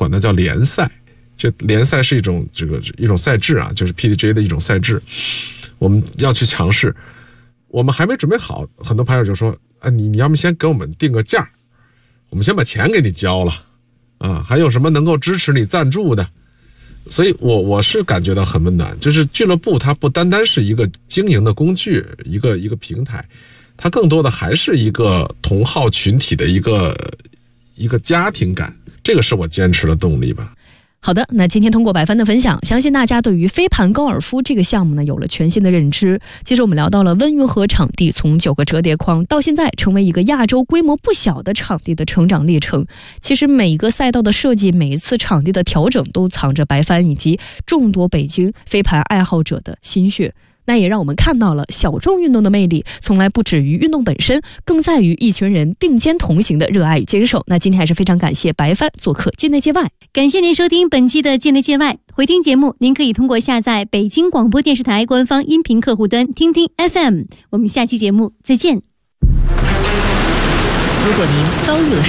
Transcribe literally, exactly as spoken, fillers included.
管它叫联赛。这联赛是一种这个一种赛制啊，就是 P D G A 的一种赛制，我们要去尝试。我们还没准备好，很多牌友就说：“啊，你你要么先给我们定个价，我们先把钱给你交了啊，还有什么能够支持你赞助的？”所以我我是感觉到很温暖，就是俱乐部它不单单是一个经营的工具，一个一个平台，它更多的还是一个同好群体的一个一个家庭感，这个是我坚持的动力吧。 好的，那今天通过白帆的分享，相信大家对于飞盘高尔夫这个项目呢有了全新的认知。接着我们聊到了温榆河场地从九个折叠框到现在成为一个亚洲规模不小的场地的成长历程。其实每一个赛道的设计，每一次场地的调整都藏着白帆以及众多北京飞盘爱好者的心血。那也让我们看到了小众运动的魅力从来不止于运动本身，更在于一群人并肩同行的热爱与坚守。那今天还是非常感谢白帆做客境内界外， 感谢您收听本期的境内界外。回听节目您可以通过下载北京广播电视台官方音频客户端听听 F M。 我们下期节目再见。 如果您遭遇了